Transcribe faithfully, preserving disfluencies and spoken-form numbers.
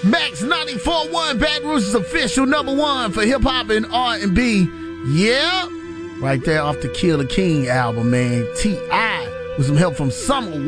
Max ninety-four point one, Baton Rouge's official number one for hip-hop and R and B. Yeah. Right there off the Kill the King album, man. T I with some help from Summer